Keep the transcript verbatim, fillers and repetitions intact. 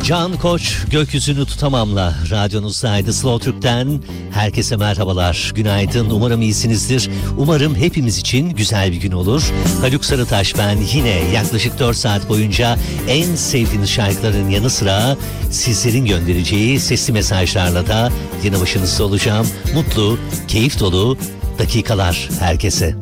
Can Koç Gökyüzünü Tutamam'la radyonuzdaydı. Slow Türk'ten herkese merhabalar, günaydın. Umarım iyisinizdir. Umarım hepimiz için güzel bir gün olur. Haluk Sarıtaş ben, yine yaklaşık dört saat boyunca en sevdiğiniz şarkıların yanı sıra sizlerin göndereceği sesli mesajlarla da yine başınızda olacağım. Mutlu, keyif dolu dakikalar herkese.